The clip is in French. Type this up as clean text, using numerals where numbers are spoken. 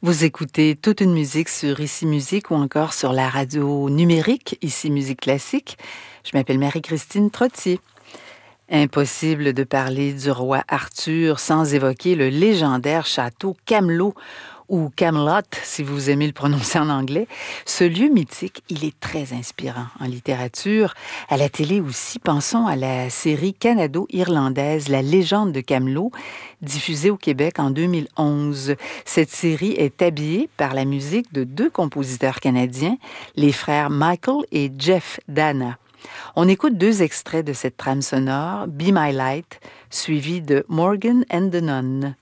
Vous écoutez toute une musique sur Ici Musique ou encore sur la radio numérique Ici Musique Classique. Je m'appelle Marie-Christine Trottier. Impossible de parler du roi Arthur sans évoquer le légendaire château Camelot ou Camelot, si vous aimez le prononcer en anglais. Ce lieu mythique, il est très inspirant en littérature. À la télé aussi, pensons à la série canado-irlandaise La légende de Camelot, diffusée au Québec en 2011. Cette série est habillée par la musique de deux compositeurs canadiens, les frères Michael et Jeff Dana. On écoute deux extraits de cette trame sonore, Be My Light, suivi de Morgan and the Nun.